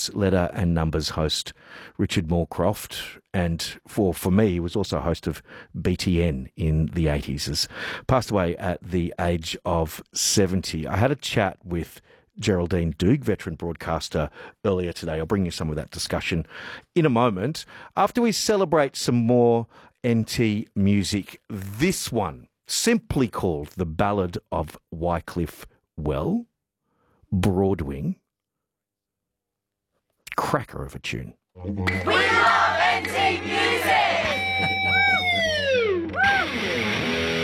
was Letter and Numbers host Richard Moorcroft, and for me, he was also host of BTN in the 80s. Has passed away at the age of 70. I had a chat with Geraldine Doogue, veteran broadcaster, earlier today. I'll bring you some of that discussion in a moment. After we celebrate some more NT music, this one, simply called The Ballad of Wycliffe Well, Broadwing, cracker of a tune. We love NT music!